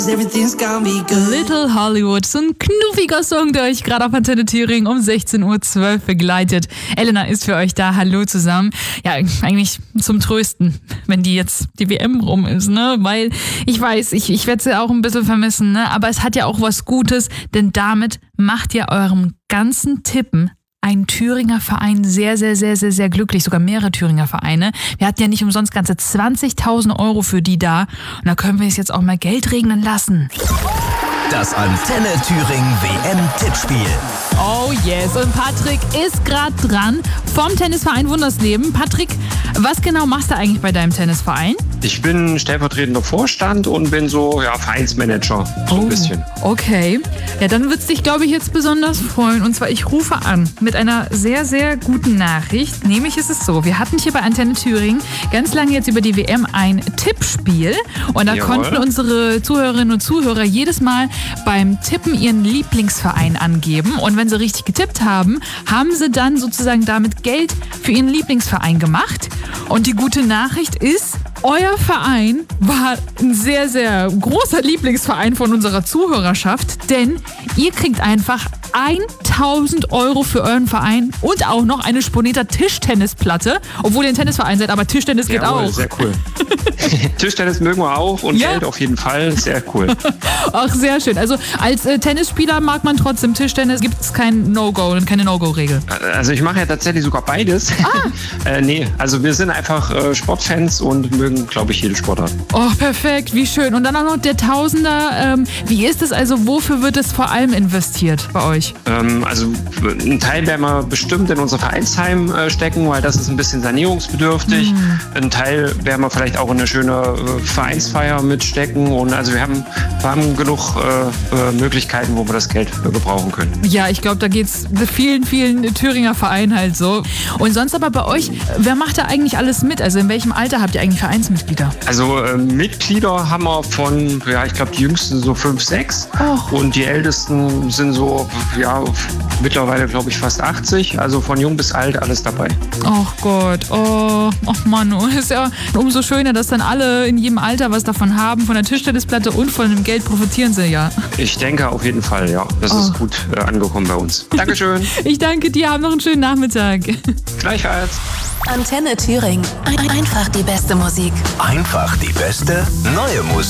Everything's gonna be good. Little Hollywood, so ein knuffiger Song, der euch gerade auf Antenne Thüringen um 16.12 Uhr begleitet. Elena ist für euch da. Hallo zusammen. Ja, eigentlich zum Trösten, wenn die WM rum ist, ne? Weil ich weiß, ich werde sie auch ein bisschen vermissen, ne? Aber es hat ja auch was Gutes, denn damit macht ihr eurem ganzen Tippen ein Thüringer Verein sehr, sehr, sehr, sehr, sehr glücklich. Sogar mehrere Thüringer Vereine. Wir hatten ja nicht umsonst ganze 20.000 Euro für die da. Und da können wir es jetzt auch mal Geld regnen lassen. Das Antenne Thüringen WM-Tippspiel. Oh yes, und Patrick ist gerade dran vom Tennisverein Wundersleben. Patrick, was genau machst du eigentlich bei deinem Tennisverein? Ich bin stellvertretender Vorstand und bin so Vereinsmanager, so ein bisschen. Okay, ja, dann wird es dich, glaube ich, jetzt besonders freuen. Und zwar, ich rufe an mit einer sehr, sehr guten Nachricht. Nämlich ist es so, wir hatten hier bei Antenne Thüringen ganz lange jetzt über die WM ein Tippspiel. Und da konnten unsere Zuhörerinnen und Zuhörer jedes Mal beim Tippen ihren Lieblingsverein angeben. Und wenn sie richtig getippt haben, haben sie dann sozusagen damit Geld für ihren Lieblingsverein gemacht. Und die gute Nachricht ist, euer Verein war ein sehr, sehr großer Lieblingsverein von unserer Zuhörerschaft, denn ihr kriegt einfach 1.000 Euro für euren Verein und auch noch eine Sponeta Tischtennisplatte, obwohl ihr ein Tennisverein seid, aber Tischtennis geht auch. Sehr cool. Tischtennis mögen wir auch und Geld auf jeden Fall, sehr cool. Ach, sehr schön. Also als Tennisspieler mag man trotzdem Tischtennis, gibt es kein No-Go und keine No-Go-Regel. Also ich mache ja tatsächlich sogar beides. Nee, also wir sind einfach Sportfans und mögen, glaube ich, jede Sportart. Oh, perfekt, wie schön. Und dann auch noch der Tausender. Wie ist es also, wofür wird es vor allem investiert bei euch? Also ein Teil werden wir bestimmt in unser Vereinsheim stecken, weil das ist ein bisschen sanierungsbedürftig. Ein Teil werden wir vielleicht auch in eine schöne Vereinsfeier mitstecken. Und also wir haben genug Möglichkeiten, wo wir das Geld gebrauchen können. Ja, ich glaube, da geht es vielen, vielen Thüringer Vereinen halt so. Und sonst aber bei euch, wer macht da eigentlich alles mit? Also in welchem Alter habt ihr eigentlich Vereinsmitglieder? Also Mitglieder haben wir von, ich glaube, die jüngsten so 5, 6. Und die ältesten sind so, mittlerweile, glaube ich, fast 80. Also von jung bis alt alles dabei. Ach Gott, ach Mann, ist ja umso schöner, dass dann alle in jedem Alter was davon haben, von der Tischtennisplatte und von dem Geld profitieren sie ja. Ich denke auf jeden Fall, ja. Das ist gut angekommen bei uns. Dankeschön. Ich danke dir, habt noch einen schönen Nachmittag. Gleichfalls. Antenne Thüringen. Einfach die beste Musik. Einfach die beste neue Musik.